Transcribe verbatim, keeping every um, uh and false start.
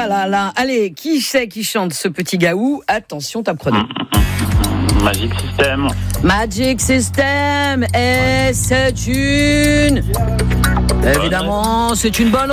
là là. Allez, qui c'est qui chante ce petit gaou? Attention, top chrono. Magic System. Magic System. Et c'est une... Évidemment, c'est une bonne